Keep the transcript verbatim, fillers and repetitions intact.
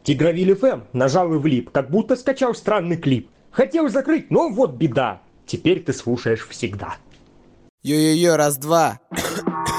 Тигровиль эф эм нажал и влип, как будто скачал странный клип. Хотел закрыть, но вот беда. Теперь ты слушаешь всегда. Йо-йо-йо, раз-два.